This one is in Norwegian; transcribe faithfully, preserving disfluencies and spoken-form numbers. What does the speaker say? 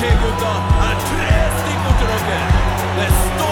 Ok, gutta. Her er tre stikk til dere. Det er stå